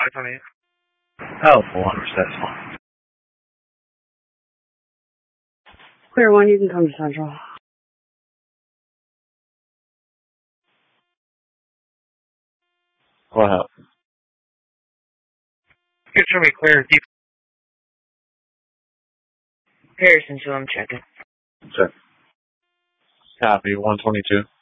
528. Oh, 100%, that's fine. Clear 1, you can come to Central. What happened? Good, show me clear. Deep. Harrison, so I'm checking. Check. Copy, 122.